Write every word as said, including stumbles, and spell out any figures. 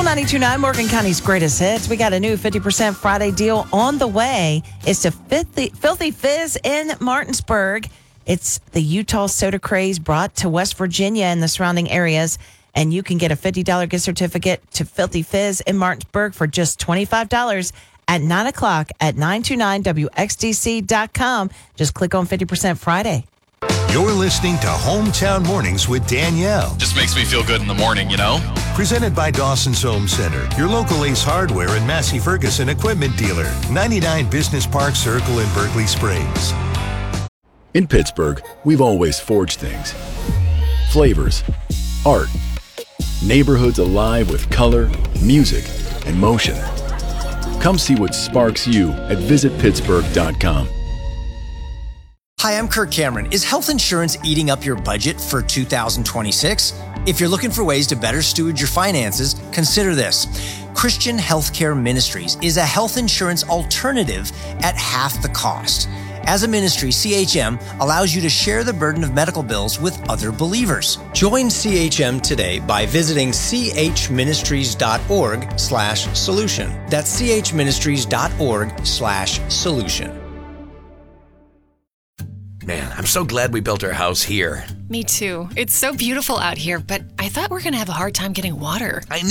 ninety-two point nine, Morgan County's greatest hits. We got a new fifty percent Friday deal on the way. It's to Filthy, Filthy Fizz in Martinsburg. It's the Utah soda craze brought to West Virginia and the surrounding areas. And you can get a fifty dollars gift certificate to Filthy Fizz in Martinsburg for just twenty-five dollars at nine o'clock at nine two nine W X D C dot com. Just click on fifty percent Friday. You're listening to Hometown Mornings with Danielle. Just makes me feel good in the morning, you know? Presented by Dawson's Home Center, your local Ace Hardware and Massey Ferguson equipment dealer. ninety-nine Business Park Circle in Berkeley Springs. In Pittsburgh, we've always forged things. Flavors, art, neighborhoods alive with color, music, and motion. Come see what sparks you at visit pittsburgh dot com. Hi, I'm Kirk Cameron. Is health insurance eating up your budget for two thousand twenty-six? If you're looking for ways to better steward your finances, consider this. Christian Healthcare Ministries is a health insurance alternative at half the cost. As a ministry, C H M allows you to share the burden of medical bills with other believers. Join C H M today by visiting chministries.org slash solution. That's chministries.org slash solution. Man, I'm so glad we built our house here. Me too. It's so beautiful out here, but I thought we were going to have a hard time getting water. I